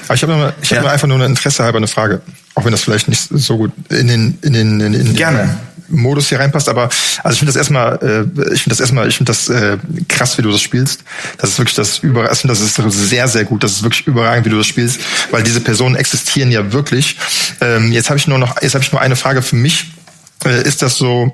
Aber ich habe mir einfach nur eine Interesse halber eine Frage, auch wenn das vielleicht nicht so gut in den Gerne. Modus hier reinpasst, aber also ich finde das krass, wie du das spielst. Das ist wirklich das ist sehr, sehr gut. Das ist wirklich überragend, wie du das spielst, weil diese Personen existieren ja wirklich. Jetzt habe ich nur eine Frage für mich. Ist das so,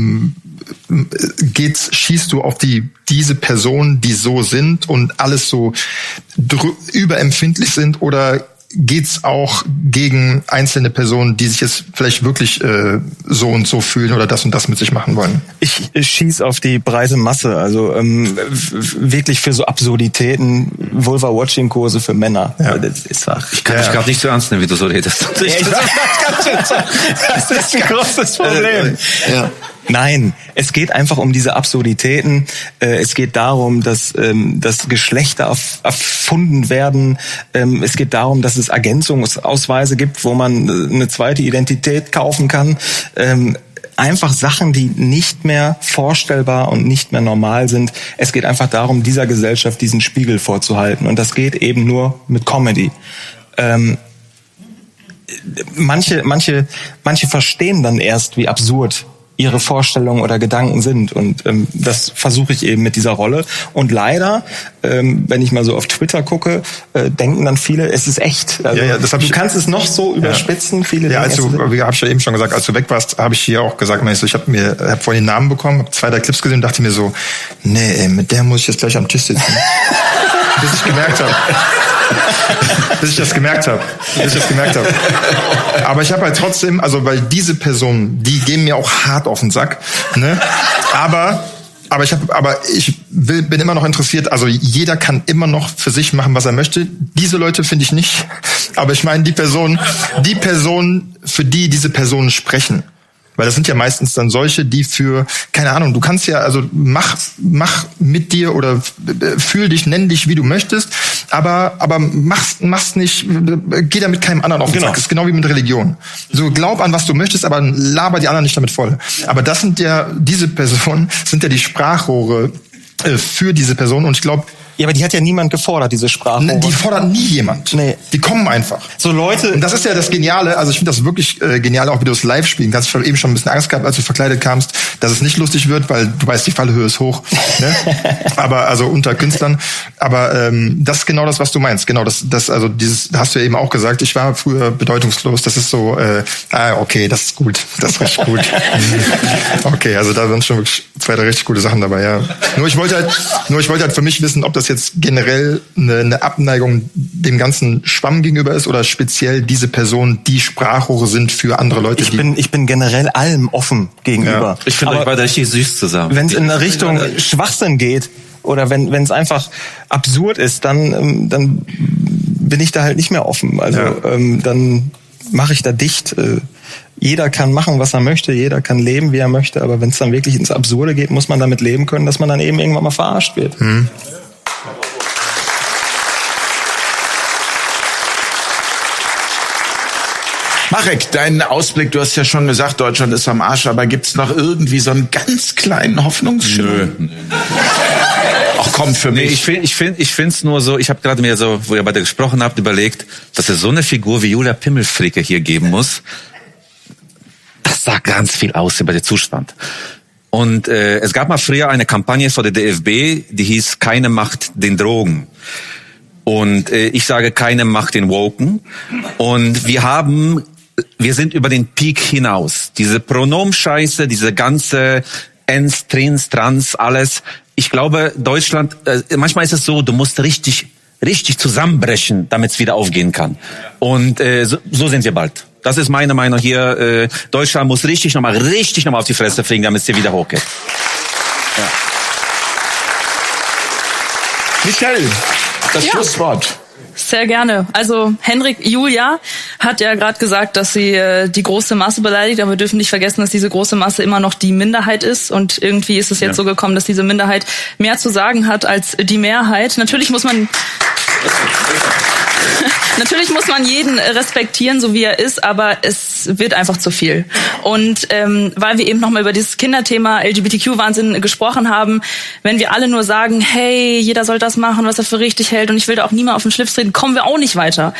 schießt du auf diese Personen, die so sind und alles so überempfindlich sind, oder geht's auch gegen einzelne Personen, die sich jetzt vielleicht wirklich so und so fühlen oder das und das mit sich machen wollen? Ich schieß auf die breite Masse, also wirklich für so Absurditäten, Vulva-Watching-Kurse für Männer. Ja. Ich kann dich gerade nicht so ernst nehmen, wie du so redest. Das ist ein großes Problem. Ja. Nein, es geht einfach um diese Absurditäten. Es geht darum, dass Geschlechter erfunden werden. Es geht darum, dass es Ergänzungsausweise gibt, wo man eine zweite Identität kaufen kann. Einfach Sachen, die nicht mehr vorstellbar und nicht mehr normal sind. Es geht einfach darum, dieser Gesellschaft diesen Spiegel vorzuhalten. Und das geht eben nur mit Comedy. Manche verstehen dann erst, wie absurd ihre Vorstellungen oder Gedanken sind, und das versuche ich eben mit dieser Rolle. Und leider, wenn ich mal so auf Twitter gucke, denken dann viele, es ist echt. Also, du kannst es noch so überspitzen. Viele wie habe ich ja eben schon gesagt, als du weg warst, habe ich hier auch gesagt, ich habe vorhin den Namen bekommen, habe 2, 3 Clips gesehen und dachte mir so, nee, mit der muss ich jetzt gleich am Tisch sitzen. Bis ich das gemerkt habe. Aber ich habe halt trotzdem, also weil diese Personen, die gehen mir auch hart auf den Sack, ne? Aber ich bin immer noch interessiert, also jeder kann immer noch für sich machen, was er möchte. Diese Leute finde ich nicht. Aber ich meine die Personen, für die diese Personen sprechen. Weil das sind ja meistens dann solche, die für, keine Ahnung, du kannst ja, also mach mit dir oder fühl dich, nenn dich, wie du möchtest, aber mach's nicht, geh damit keinem anderen auf den Sack. Das ist genau wie mit Religion. So, glaub an, was du möchtest, aber laber die anderen nicht damit voll. Aber diese Personen sind ja die Sprachrohre für diese Person, und ich glaube, ja, aber die hat ja niemand gefordert, diese Sprache. Die fordert nie jemand. Nee. Die kommen einfach. So Leute. Und das ist ja das Geniale, also ich finde das wirklich genial, auch wie du es live spielen kannst. Ich habe eben schon ein bisschen Angst gehabt, als du verkleidet kamst, dass es nicht lustig wird, weil du weißt, die Fallhöhe ist hoch. Ne? Aber also unter Künstlern. Aber das ist genau das, was du meinst. Genau, das hast du ja eben auch gesagt. Ich war früher bedeutungslos. Das ist so, okay, das ist gut. Das ist richtig gut. Okay, also da sind schon wirklich 2, 3 richtig gute Sachen dabei, ja. Nur ich wollte halt für mich wissen, ob das jetzt generell eine Abneigung dem ganzen Schwamm gegenüber ist oder speziell diese Personen, die Sprachrohre sind für andere Leute. Ich bin generell allem offen gegenüber. Ja. Ich finde euch beide richtig süß zusammen. Wenn es in eine Richtung Schwachsinn geht oder wenn es einfach absurd ist, dann bin ich da halt nicht mehr offen. Also dann mache ich da dicht. Jeder kann machen, was er möchte, jeder kann leben, wie er möchte, aber wenn es dann wirklich ins Absurde geht, muss man damit leben können, dass man dann eben irgendwann mal verarscht wird. Mhm. Marek, dein Ausblick, du hast ja schon gesagt, Deutschland ist am Arsch, aber gibt's noch irgendwie so einen ganz kleinen Hoffnungsschimmer? Nö. Ach komm, für mich. Ich find's nur so, ich habe gerade mir so, wo ihr beide gesprochen habt, überlegt, dass es so eine Figur wie Julia Pimmelfricke hier geben muss. Das sagt ganz viel aus über den Zustand. Und es gab mal früher eine Kampagne vor der DFB, die hieß "Keine Macht den Drogen". Und ich sage "Keine Macht den Woken". Und wir sind über den Peak hinaus. Diese Pronomscheiße, diese ganze Ens, Trins, Trans, alles. Ich glaube, Deutschland, manchmal ist es so, du musst richtig zusammenbrechen, damit es wieder aufgehen kann. Und so sind wir bald. Das ist meine Meinung hier. Deutschland muss richtig nochmal auf die Fresse fliegen, damit es hier wieder hochgeht. Ja. Michael, das Schlusswort. Sehr gerne. Also Julia hat ja gerade gesagt, dass sie die große Masse beleidigt, aber wir dürfen nicht vergessen, dass diese große Masse immer noch die Minderheit ist, und irgendwie ist es jetzt so gekommen, dass diese Minderheit mehr zu sagen hat als die Mehrheit. Natürlich muss man jeden respektieren, so wie er ist, aber es wird einfach zu viel. Und weil wir eben nochmal über dieses Kinderthema LGBTQ-Wahnsinn gesprochen haben, wenn wir alle nur sagen, hey, jeder soll das machen, was er für richtig hält, und ich will da auch niemand auf den Schlips treten, kommen wir auch nicht weiter.